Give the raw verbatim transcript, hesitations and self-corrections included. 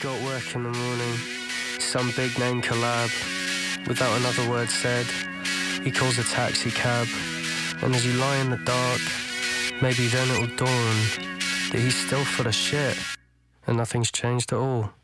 got work in the morning, some big name collab. Without another word said, he calls a taxi cab. And as you lie in the dark, maybe then it'll dawn that he's still full of shit and nothing's changed at all.